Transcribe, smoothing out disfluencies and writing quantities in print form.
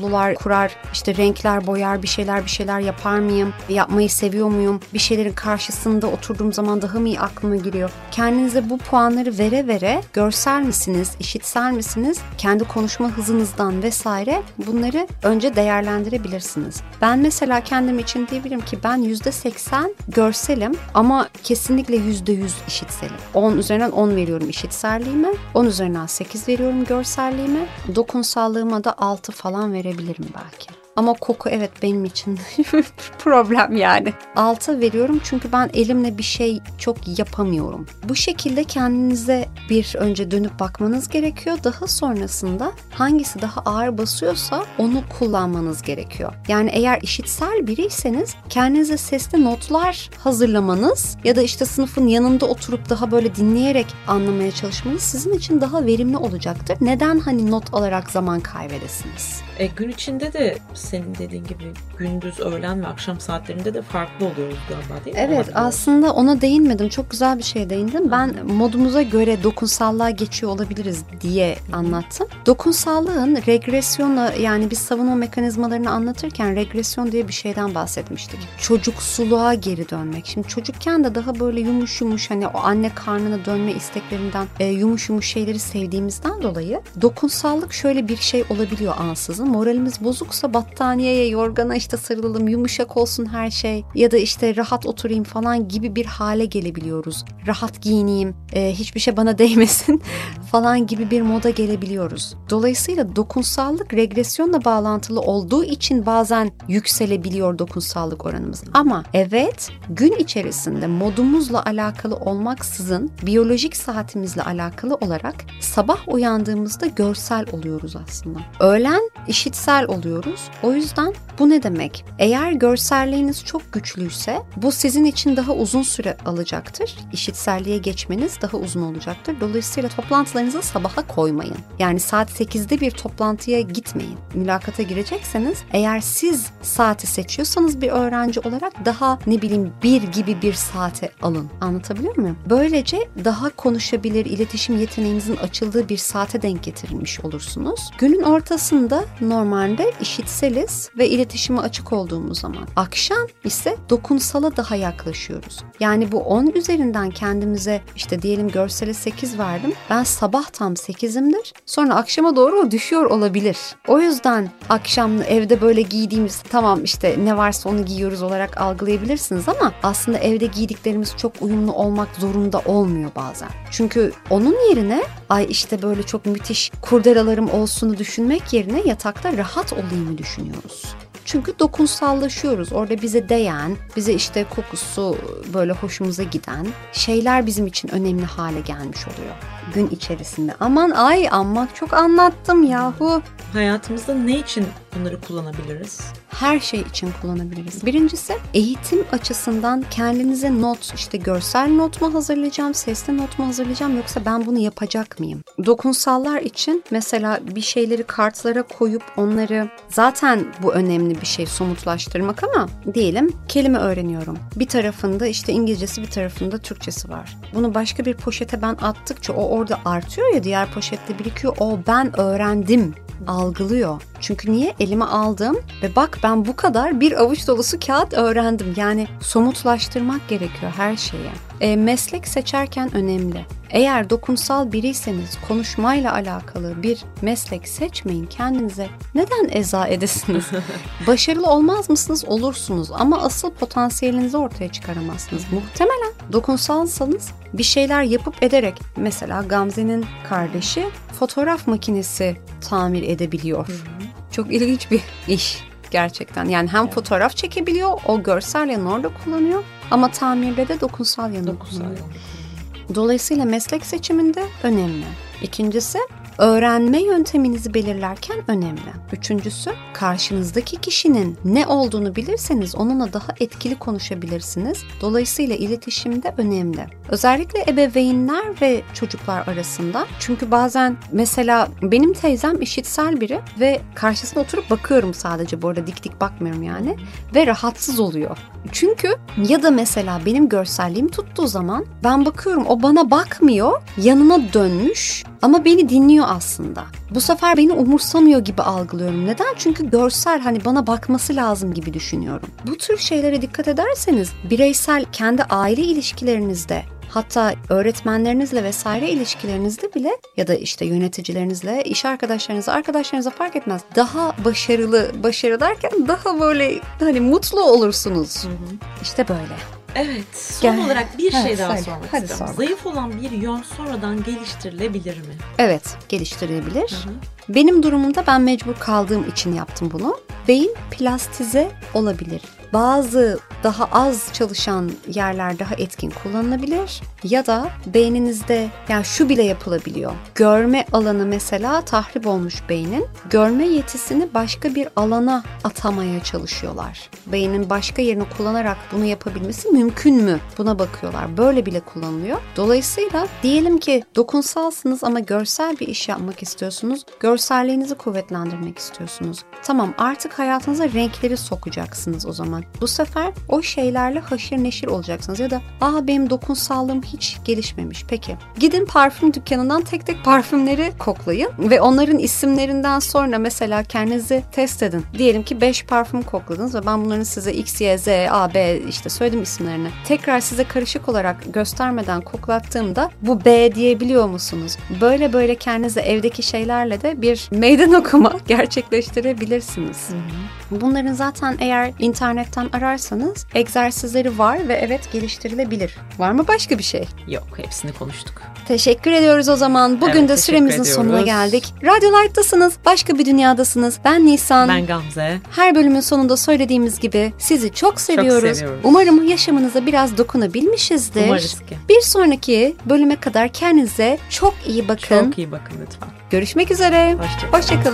tablolar kurar, işte renkler boyar, bir şeyler yapar mıyım? Yapmayı seviyor muyum? Bir şeylerin karşısında oturduğum zaman daha mı iyi aklıma giriyor? Kendinize bu puanları vere vere görsel misiniz, işitsel misiniz? Kendi konuşma hızınızdan vesaire bunları önce değerlendirebilirsiniz. Ben mesela kendim için diyebilirim ki ben %80 görselim ama kesinlikle %100 işitselim. 10 üzerinden 10 veriyorum işitselliğime, 10 üzerinden 8 veriyorum görselliğime, dokunsallığıma da 6 falan verebilirim belki. Ama koku evet benim için problem yani. 6 veriyorum çünkü ben elimle bir şey çok yapamıyorum. Bu şekilde kendinize bir önce dönüp bakmanız gerekiyor. Daha sonrasında hangisi daha ağır basıyorsa onu kullanmanız gerekiyor. Yani eğer işitsel biriyseniz kendinize sesli notlar hazırlamanız ya da işte sınıfın yanında oturup daha böyle dinleyerek anlamaya çalışmanız sizin için daha verimli olacaktır. Neden hani not alarak zaman kaybedesiniz? Gün içinde de senin dediğin gibi gündüz, öğlen ve akşam saatlerinde de farklı oluyoruz galiba değil mi? Evet, aslında ona değinmedim. Çok güzel bir şeye değindim. Ben modumuza göre dokunsallığa geçiyor olabiliriz diye anlattım. Dokunsallığın regresyonla yani biz savunma mekanizmalarını anlatırken regresyon diye bir şeyden bahsetmiştik. Çocuksuluğa geri dönmek. Şimdi çocukken de daha böyle yumuş yumuş hani o anne karnına dönme isteklerinden yumuş yumuş şeyleri sevdiğimizden dolayı dokunsallık şöyle bir şey olabiliyor ansızın. Moralimiz bozuksa battaniyeye, yorgana işte sarılalım, yumuşak olsun her şey ya da işte rahat oturayım falan gibi bir hale gelebiliyoruz. Rahat giyineyim, hiçbir şey bana değmesin falan gibi bir moda gelebiliyoruz. Dolayısıyla dokunsallık regresyonla bağlantılı olduğu için bazen yükselebiliyor dokunsallık oranımız. Ama evet gün içerisinde modumuzla alakalı olmaksızın biyolojik saatimizle alakalı olarak sabah uyandığımızda görsel oluyoruz aslında. Öğlen işitsel oluyoruz. O yüzden bu ne demek? Eğer görselliğiniz çok güçlüyse bu sizin için daha uzun süre alacaktır. İşitselliğe geçmeniz daha uzun olacaktır. Dolayısıyla toplantılarınızı sabaha koymayın. Yani saat 8'de bir toplantıya gitmeyin. Mülakata girecekseniz eğer siz saati seçiyorsanız bir öğrenci olarak daha 1 gibi bir saate alın. Anlatabiliyor muyum? Böylece daha konuşabilir, iletişim yeteneğinizin açıldığı bir saate denk getirilmiş olursunuz. Günün ortasında normalde işitseliz ve iletişime açık olduğumuz zaman. Akşam ise dokunsala daha yaklaşıyoruz. Yani bu 10 üzerinden kendimize işte diyelim görsele 8 verdim. Ben sabah tam 8'imdir. Sonra akşama doğru o düşüyor olabilir. O yüzden akşam evde böyle giydiğimiz tamam işte ne varsa onu giyiyoruz olarak algılayabilirsiniz ama aslında evde giydiklerimiz çok uyumlu olmak zorunda olmuyor bazen. Çünkü onun yerine ay işte böyle çok müthiş kurdelalarım olsunu düşünmek yerine yatakta rahat olayımı düşünüyoruz. Çünkü dokunsallaşıyoruz. Orada bize değen, bize işte kokusu böyle hoşumuza giden şeyler bizim için önemli hale gelmiş oluyor gün içerisinde. Aman amma çok anlattım yahu. Hayatımızda ne için bunları kullanabiliriz? Her şey için kullanabiliriz. Birincisi eğitim açısından kendinize not, işte görsel not mu hazırlayacağım, sesli not mu hazırlayacağım yoksa ben bunu yapacak mıyım? Dokunsallar için mesela bir şeyleri kartlara koyup onları zaten bu önemli bir şey somutlaştırmak ama diyelim kelime öğreniyorum. Bir tarafında işte İngilizcesi bir tarafında Türkçesi var. Bunu başka bir poşete ben attıkça o orada artıyor ya diğer poşette birikiyor. O ben öğrendim algılıyor. Çünkü niye? Elime aldım ve bak ben bu kadar bir avuç dolusu kağıt öğrendim. Yani somutlaştırmak gerekiyor her şeyi. Meslek seçerken önemli. Eğer dokunsal biriyseniz konuşmayla alakalı bir meslek seçmeyin kendinize. Neden eza edesiniz? Başarılı olmaz mısınız? Olursunuz ama asıl potansiyelinizi ortaya çıkaramazsınız. Muhtemelen dokunsalsanız bir şeyler yapıp ederek mesela Gamze'nin kardeşi fotoğraf makinesi tamir edebiliyor. Çok ilginç bir iş gerçekten. Yani hem fotoğraf çekebiliyor, o görsel yanı orada kullanıyor ama tamirde de dokunsal yanı kullanıyor. Dolayısıyla meslek seçiminde önemli. İkincisi, öğrenme yönteminizi belirlerken önemli. Üçüncüsü, karşınızdaki kişinin ne olduğunu bilirseniz onunla daha etkili konuşabilirsiniz. Dolayısıyla iletişimde önemli. Özellikle ebeveynler ve çocuklar arasında. Çünkü bazen mesela benim teyzem işitsel biri ve karşısına oturup bakıyorum sadece. Bu arada dik dik bakmıyorum yani. Ve rahatsız oluyor. Çünkü ya da mesela benim görselliğim tuttuğu zaman ben bakıyorum o bana bakmıyor, yanına dönmüş ama beni dinliyor konu aslında. Bu sefer beni umursamıyor gibi algılıyorum. Neden? Çünkü görsel, hani bana bakması lazım gibi düşünüyorum. Bu tür şeylere dikkat ederseniz bireysel kendi aile ilişkilerinizde, hatta öğretmenlerinizle vesaire ilişkilerinizde bile ya da işte yöneticilerinizle, iş arkadaşlarınızla fark etmez. Daha başarı derken daha böyle hani mutlu olursunuz. Hı hı. İşte böyle. Evet. Son olarak bir şey daha söyle. sormak Hadi istiyorum. sor. Zayıf olan bir yön sonradan geliştirilebilir mi? Evet, geliştirilebilir. Hı hı. Benim durumumda ben mecbur kaldığım için yaptım bunu. Beyin plastize olabilir. Bazı daha az çalışan yerler daha etkin kullanılabilir ya da beyninizde yani şu bile yapılabiliyor. Görme alanı mesela tahrip olmuş beynin. Görme yetisini başka bir alana atamaya çalışıyorlar. Beynin başka yerini kullanarak bunu yapabilmesi mümkün mü? Buna bakıyorlar. Böyle bile kullanılıyor. Dolayısıyla diyelim ki dokunsalsınız ama görsel bir iş yapmak istiyorsunuz. Görselliğinizi kuvvetlendirmek istiyorsunuz. Tamam, artık hayatınıza renkleri sokacaksınız o zaman. Bu sefer o şeylerle haşır neşir olacaksınız. Ya da benim dokunsallığım hiç gelişmemiş. Peki gidin parfüm dükkanından tek tek parfümleri koklayın ve onların isimlerinden sonra mesela kendinizi test edin. Diyelim ki 5 parfüm kokladınız ve ben bunların size X, Y, Z, A, B işte söyledim isimlerini. Tekrar size karışık olarak göstermeden koklattığımda bu B diyebiliyor musunuz? Böyle kendinize evdeki şeylerle de bir meydan okuma gerçekleştirebilirsiniz. Bunların zaten eğer internetten ararsanız egzersizleri var ve evet geliştirilebilir. Var mı başka bir şey? Yok, hepsini konuştuk. Teşekkür ediyoruz o zaman. Bugün de süremizin sonuna geldik. Radyo Light'tasınız. Başka bir dünyadasınız. Ben Nisan. Ben Gamze. Her bölümün sonunda söylediğimiz gibi sizi çok seviyoruz. Umarım yaşamınıza biraz dokunabilmişizdir. Umarız ki. Bir sonraki bölüme kadar kendinize çok iyi bakın. Çok iyi bakın lütfen. Görüşmek üzere. Hoşçakalın. Hoşçakalın.